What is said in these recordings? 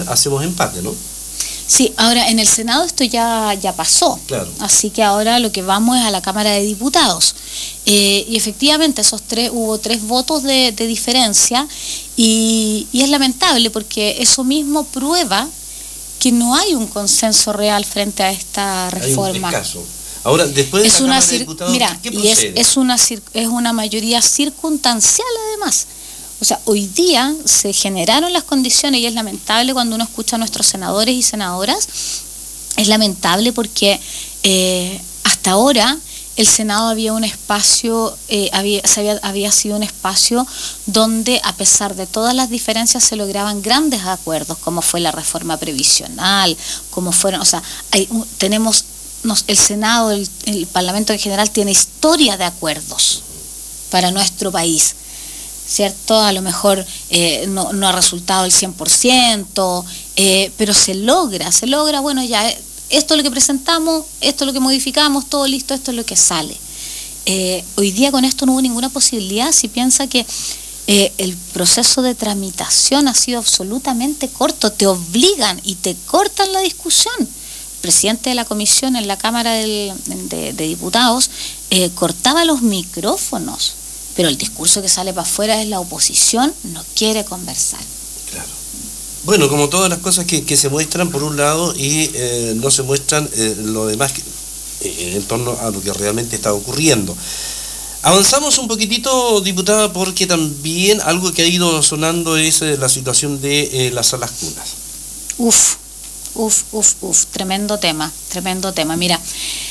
hacemos empate, ¿no? Sí, ahora en el Senado esto ya pasó, claro. Así que ahora lo que vamos es a la Cámara de Diputados. Y efectivamente hubo 3 votos de diferencia y es lamentable porque eso mismo prueba que no hay un consenso real frente a esta reforma. Hay un descaso. Ahora, después de la Cámara de Diputados, ¿qué procede? Es una mayoría circunstancial además. O sea, hoy día se generaron las condiciones y es lamentable cuando uno escucha a nuestros senadores y senadoras, es lamentable porque hasta ahora el Senado había un espacio, había sido un espacio donde a pesar de todas las diferencias se lograban grandes acuerdos, como fue la reforma previsional, como fueron, o sea, el Senado, el Parlamento en general tiene historia de acuerdos para nuestro país. ¿Cierto? A lo mejor no ha resultado el 100%, pero se logra, bueno, ya, esto es lo que presentamos, esto es lo que modificamos, todo listo, esto es lo que sale. Hoy día con esto no hubo ninguna posibilidad, si piensa que el proceso de tramitación ha sido absolutamente corto, te obligan y te cortan la discusión. El presidente de la comisión en la Cámara de Diputados cortaba los micrófonos. Pero el discurso que sale para afuera es la oposición no quiere conversar. Claro. Bueno, como todas las cosas que se muestran por un lado y no se muestran lo demás en torno a lo que realmente está ocurriendo. Avanzamos un poquitito, diputada, porque también algo que ha ido sonando es la situación de las salas cunas. Tremendo tema. Mira,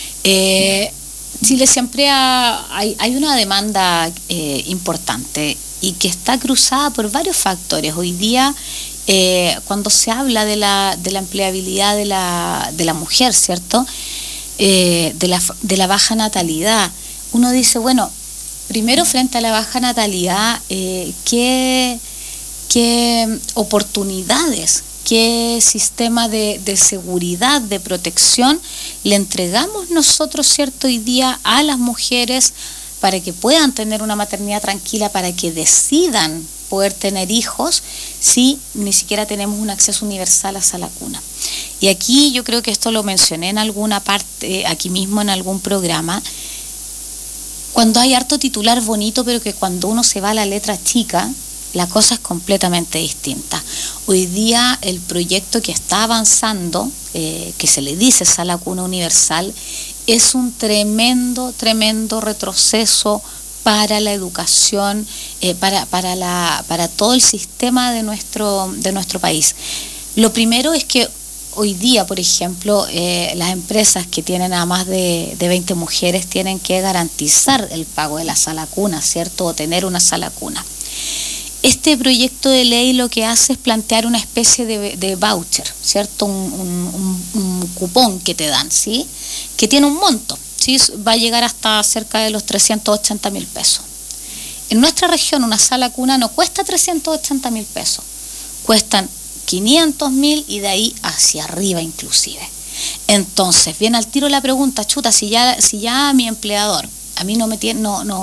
Chile siempre hay una demanda importante y que está cruzada por varios factores. Hoy día, cuando se habla de la empleabilidad de la mujer, ¿cierto? De la baja natalidad, uno dice, bueno, primero frente a la baja natalidad, ¿qué oportunidades, qué sistema de seguridad, de protección le entregamos nosotros, ¿cierto?, hoy día a las mujeres para que puedan tener una maternidad tranquila, para que decidan poder tener hijos, si ni siquiera tenemos un acceso universal a sala cuna? Y aquí yo creo que esto lo mencioné en alguna parte, aquí mismo en algún programa, cuando hay harto titular bonito, pero que cuando uno se va a la letra chica, la cosa es completamente distinta. Hoy día el proyecto que está avanzando, que se le dice Sala Cuna Universal, es un tremendo retroceso para la educación, para todo el sistema de nuestro país. Lo primero es que hoy día, por ejemplo, las empresas que tienen a más de 20 mujeres tienen que garantizar el pago de la sala cuna, ¿cierto? O tener una sala cuna. Este proyecto de ley lo que hace es plantear una especie de voucher, ¿cierto? Un cupón que te dan, ¿sí? Que tiene un monto, ¿sí? Va a llegar hasta cerca de los 380.000 pesos. En nuestra región una sala cuna no cuesta 380.000 pesos, cuestan 500.000 y de ahí hacia arriba inclusive. Entonces viene al tiro la pregunta, chuta, si ya mi empleador a mí no me tiene,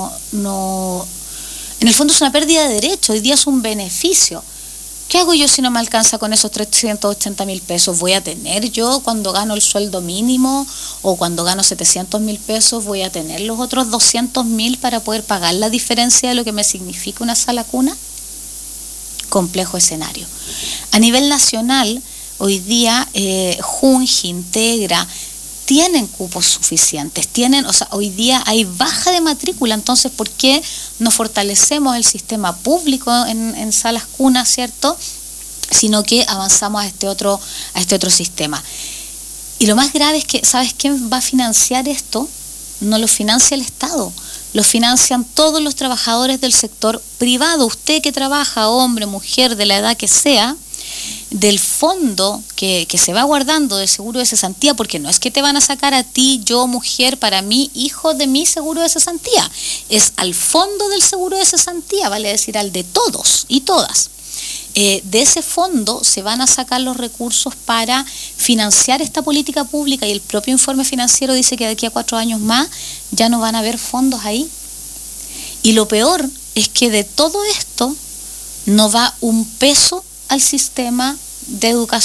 en el fondo es una pérdida de derecho, hoy día es un beneficio. ¿Qué hago yo si no me alcanza con esos 380.000 pesos? ¿Voy a tener yo cuando gano el sueldo mínimo o cuando gano 700.000 pesos, voy a tener los otros 200.000 para poder pagar la diferencia de lo que me significa una sala cuna? Complejo escenario. A nivel nacional, hoy día Junji, Integra, tienen cupos suficientes, hoy día hay baja de matrícula, entonces ¿por qué no fortalecemos el sistema público en salas cunas, ¿cierto? Sino que avanzamos a este otro sistema. Y lo más grave es que, ¿sabes quién va a financiar esto? No lo financia el Estado, lo financian todos los trabajadores del sector privado. Usted que trabaja, hombre, mujer, de la edad que sea, del fondo que se va guardando de seguro de cesantía, porque no es que te van a sacar a ti, yo mujer, para mí, hijo de mi seguro de cesantía, es al fondo del seguro de cesantía, vale decir al de todos y todas. De ese fondo se van a sacar los recursos para financiar esta política pública y el propio informe financiero dice que de aquí a 4 años más ya no van a haber fondos ahí. Y lo peor es que de todo esto no va un peso al sistema de educación